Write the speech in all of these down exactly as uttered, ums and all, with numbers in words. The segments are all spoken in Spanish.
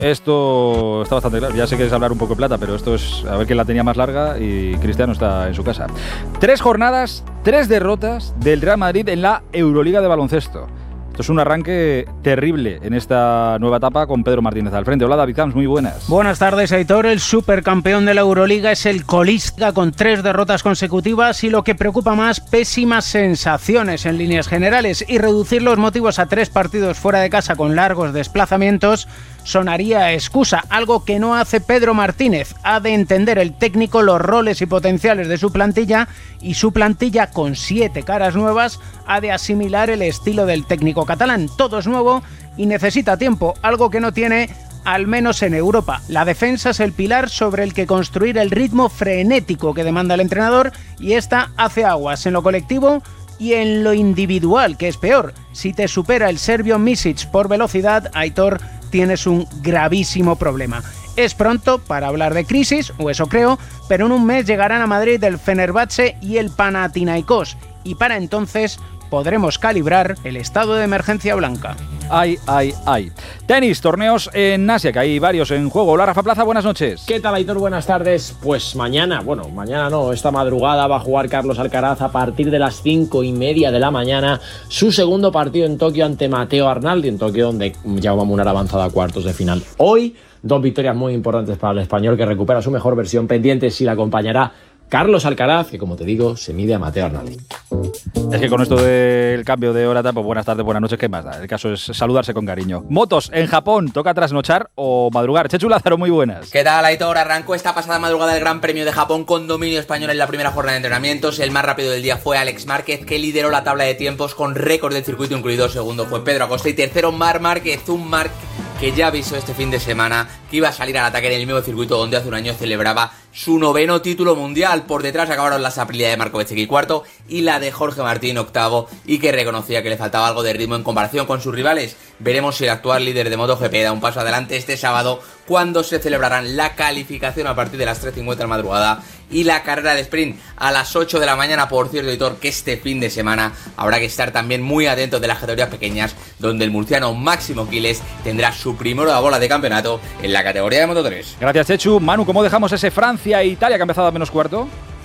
Esto está bastante claro. Ya sé que es hablar un poco de plata, pero esto es a ver quién la tenía más larga y Cristiano está en su casa. Tres jornadas, tres derrotas del Real Madrid en la Euroliga de baloncesto. Esto es un arranque terrible en esta nueva etapa con Pedro Martínez al frente. Hola, David Camps, muy buenas. Buenas tardes, Aitor. El supercampeón de la Euroliga es el colista con tres derrotas consecutivas y lo que preocupa más, pésimas sensaciones en líneas generales, y reducir los motivos a tres partidos fuera de casa con largos desplazamientos sonaría excusa, algo que no hace Pedro Martínez. Ha de entender el técnico los roles y potenciales de su plantilla, y su plantilla, con siete caras nuevas, ha de asimilar el estilo del técnico catalán. Todo es nuevo y necesita tiempo, algo que no tiene, al menos en Europa. La defensa es el pilar sobre el que construir el ritmo frenético que demanda el entrenador, y esta hace aguas en lo colectivo y en lo individual, que es peor. Si te supera el serbio Misic por velocidad, Aitor, tienes un gravísimo problema. Es pronto para hablar de crisis, o eso creo, pero en un mes llegarán a Madrid el Fenerbahce y el Panathinaikos, y para entonces podremos calibrar el estado de emergencia blanca. Ay, ay, ay. Tenis, torneos en Asia, que hay varios en juego. Hola, Rafa Plaza, buenas noches. ¿Qué tal, Aitor? Buenas tardes. Pues mañana, bueno, mañana no, esta madrugada va a jugar Carlos Alcaraz a partir de las cinco y media de la mañana su segundo partido en Tokio ante Matteo Arnaldi, en Tokio, donde Jaume Munar ha avanzado a cuartos de final. Hoy, dos victorias muy importantes para el español, que recupera su mejor versión. Pendiente si la acompañará Carlos Alcaraz, que como te digo, se mide a Matteo Arnaldi. Es que con esto del cambio de hora, pues buenas tardes, buenas noches, ¿qué más da? El caso es saludarse con cariño. Motos, en Japón, ¿toca trasnochar o madrugar? Chechu Lázaro, muy buenas. ¿Qué tal, Aitor? Arrancó esta pasada madrugada el Gran Premio de Japón con dominio español en la primera jornada de entrenamientos. El más rápido del día fue Alex Márquez, que lideró la tabla de tiempos con récord del circuito incluido. Segundo fue Pedro Acosta y tercero Marc Márquez, un Marc que ya avisó este fin de semana que iba a salir al ataque en el mismo circuito donde hace un año celebraba su noveno título mundial. Por detrás acabaron las Aprilia de Marco Bezzecchi cuarto y la de Jorge Martín octavo, y que reconocía que le faltaba algo de ritmo en comparación con sus rivales. Veremos si el actual líder de MotoGP da un paso adelante este sábado, cuando se celebrarán la calificación a partir de las tres cincuenta de la madrugada y la carrera de sprint a las ocho de la mañana. Por cierto, Editor, que este fin de semana habrá que estar también muy atentos de las categorías pequeñas, donde el murciano Máximo Quiles tendrá su primera bola de campeonato en la categoría de Moto tres. Gracias, Chechu. Manu, ¿cómo dejamos ese Francia e Italia que ha empezado a menos cuarto?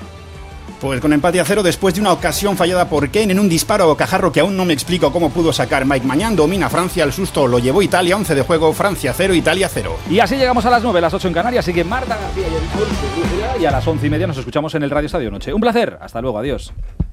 Pues con empate a cero después de una ocasión fallada por Kane en un disparo a bocajarro que aún no me explico cómo pudo sacar Mike Mañán. Domina Francia, el susto lo llevó Italia, once de juego, Francia cero, Italia cero. Y así llegamos a las nueve, las ocho en Canarias. Sigue Marta García y Editor, y a las once y media nos escuchamos en el Radio Estadio Noche. Un placer, hasta luego, adiós.